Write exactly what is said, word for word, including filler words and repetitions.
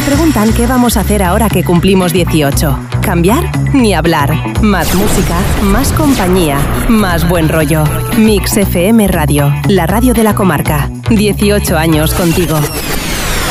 preguntan qué vamos a hacer ahora que cumplimos dieciocho. ¿Cambiar? Ni hablar. Más música, más compañía, más buen rollo. Mix F M Radio, la radio de la comarca. dieciocho años contigo.